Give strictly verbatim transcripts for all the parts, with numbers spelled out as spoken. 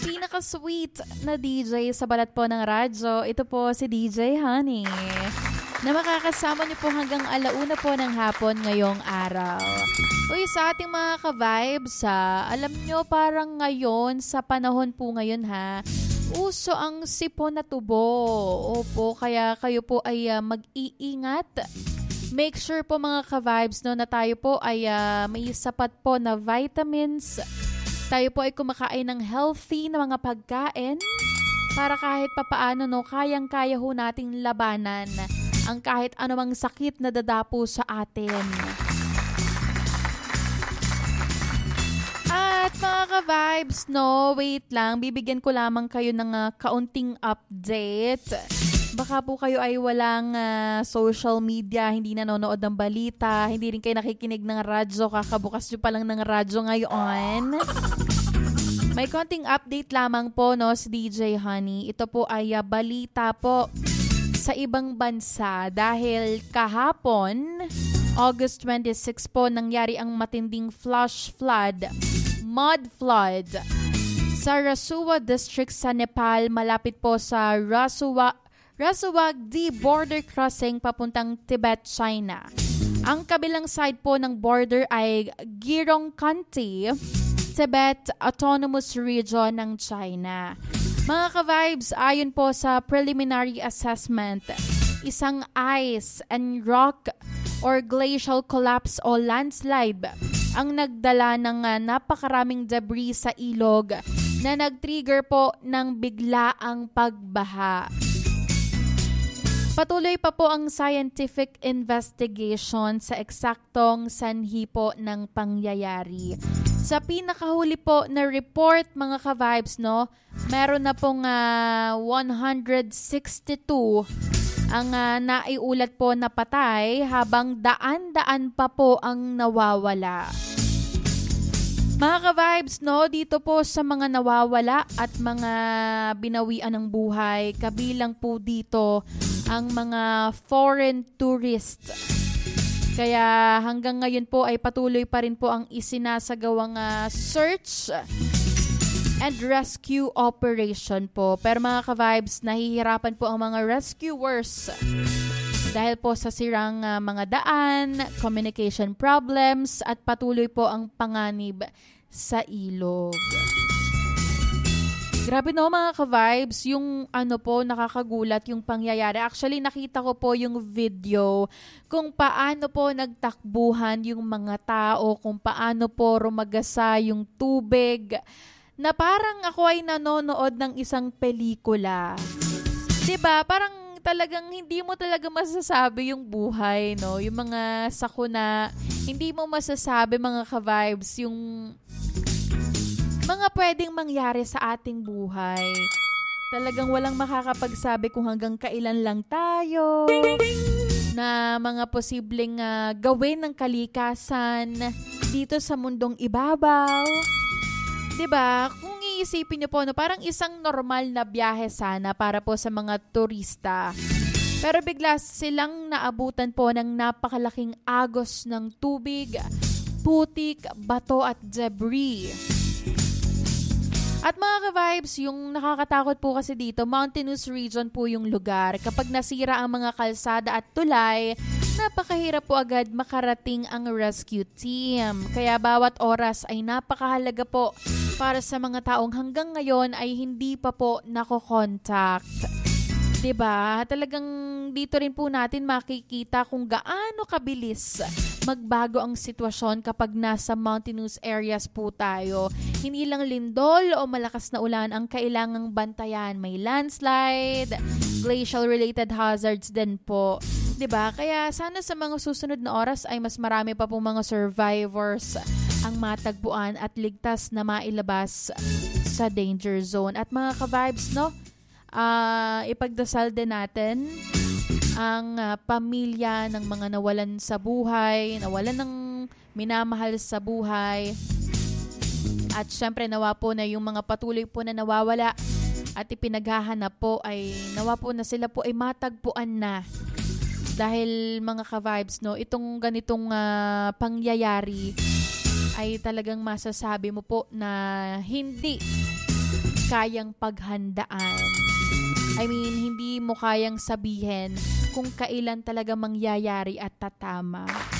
pinaka-sweet na D J sa balat po ng radyo. Ito po si D J Honey, na makakasama niyo po hanggang alauna po ng hapon ngayong araw. Uy, sa ating mga ka-vibes ha, alam nyo parang ngayon, sa panahon po ngayon ha, uso ang sipon na tubo. Opo, kaya kayo po ay uh, mag-iingat. Make sure po mga ka-vibes no, na tayo po ay uh, may sapat po na vitamins. Tayo po ay kumakain ng healthy na mga pagkain para kahit papaano no, kayang-kaya ho nating labanan ang kahit anumang sakit na dadapo sa atin. At mga ka-vibes, no, wait lang, bibigyan ko lamang kayo ng uh, kaunting update. Baka po kayo ay walang uh, social media, hindi nanonood ng balita, hindi rin kayo nakikinig ng radyo, kakabukas nyo pa lang ng radyo ngayon. May konting update lamang po, no, si D J Honey. Ito po ay uh, balita po sa ibang bansa dahil kahapon, August twenty-sixth po, nangyari ang matinding flash flood, mud flood sa Rasuwa District sa Nepal, malapit po sa Rasuwa Rasuwagdi border crossing papuntang Tibet, China. Ang kabilang side po ng border ay Girong County, Tibet Autonomous Region ng China. Mga ka-vibes, ayon po sa preliminary assessment, isang ice and rock or glacial collapse o landslide ang nagdala ng uh, napakaraming debris sa ilog na nag-trigger po ng biglaang pagbaha. Patuloy pa po ang scientific investigation sa eksaktong sanhi po ng pangyayari. Sa pinakahuli po na report mga ka-vibes, no, meron na pong uh, one hundred sixty-two ang uh, naiulat po na patay habang daan-daan pa po ang nawawala. Mga ka-vibes, no, dito po sa mga nawawala at mga binawian ng buhay, kabilang po dito ang mga foreign tourists. Kaya hanggang ngayon po ay patuloy pa rin po ang isinasagawang uh, search and rescue operation po. Pero mga ka-vibes, nahihirapan po ang mga rescuers dahil po sa sirang uh, mga daan, communication problems, at patuloy po ang panganib sa ilog. Grabe no mga ka-vibes, yung ano po, nakakagulat yung pangyayari. Actually, nakita ko po yung video kung paano po nagtakbuhan yung mga tao, kung paano po rumagasa yung tubig, na parang ako ay nanonood ng isang pelikula. Diba? Parang talagang hindi mo talaga masasabi yung buhay, no? Yung mga sakuna, hindi mo masasabi mga ka-vibes, yung mga pwedeng mangyari sa ating buhay. Talagang walang makakapagsabi kung hanggang kailan lang tayo, na mga posibleng uh, gawin ng kalikasan dito sa mundong ibabaw. Diba? Kung iisipin niyo po, no, parang isang normal na biyahe sana para po sa mga turista. Pero bigla silang naabutan po ng napakalaking agos ng tubig, putik, bato at debris. At mga ka-vibes, yung nakakatakot po kasi dito, mountainous region po yung lugar. Kapag nasira ang mga kalsada at tulay, napakahirap po agad makarating ang rescue team. Kaya bawat oras ay napakahalaga po para sa mga taong hanggang ngayon ay hindi pa po nako-contact. Diba? Talagang dito rin po natin makikita kung gaano kabilis magbago ang sitwasyon kapag nasa mountainous areas po tayo. Hindi lang lindol o malakas na ulan ang kailangang bantayan. May landslide, glacial-related hazards din po. Diba? Kaya sana sa mga susunod na oras ay mas marami pa po mga survivors ang matagpuan at ligtas na mailabas sa danger zone. At mga ka-vibes, no? Uh, ipagdasal din natin ang uh, pamilya ng mga nawalan sa buhay, nawalan ng minamahal sa buhay. At syempre nawa po na yung mga patuloy po na nawawala at ipinaghahanap po ay nawa po na sila po ay matagpuan na. Dahil mga ka-vibes, no, itong ganitong uh, pangyayari ay talagang masasabi mo po na hindi kayang paghandaan. I mean, hindi mo kayang sabihin kung kailan talaga mangyayari at tatama.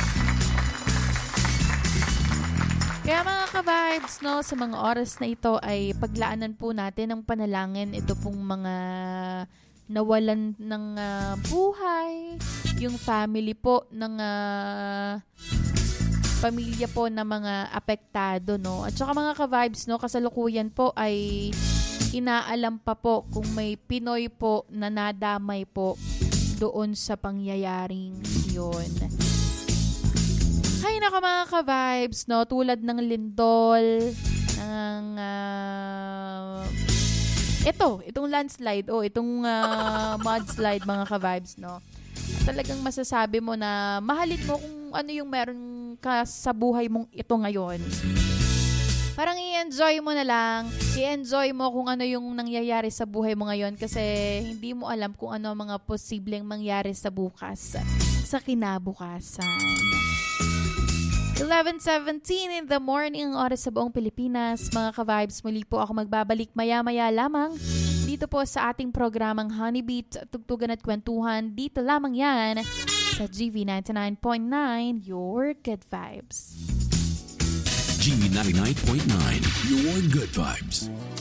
Kaya mga ka-vibes, no, sa mga oras na ito ay paglaanan po natin ng panalangin. Ito pong mga nawalan ng uh, buhay, yung family po ng uh, pamilya po ng mga apektado, no. At saka mga ka-vibes, no, kasalukuyan po ay inaalam pa po kung may Pinoy po na nadamay po doon sa pangyayaring yun. Hay nako mga ka-vibes, no, tulad ng lindol, ng uh, ito, itong landslide, oh, itong uh, mudslide mga ka-vibes, no. Talagang masasabi mo na mahalin mo kung ano yung meron ka sa buhay mong ito ngayon. Parang i-enjoy mo na lang, i-enjoy mo kung ano yung nangyayari sa buhay mo ngayon kasi hindi mo alam kung ano ang mga posibleng mangyari sa bukas, sa kinabukasan. eleven seventeen in the morning, ang oras sa buong Pilipinas. Mga ka-vibes, muli po ako magbabalik maya-maya lamang dito po sa ating programang Honeybeat, Tugtugan at Kwentuhan. Dito lamang yan sa G V ninety-nine point nine, Your Good Vibes. G V ninety-nine point nine, Your Good Vibes.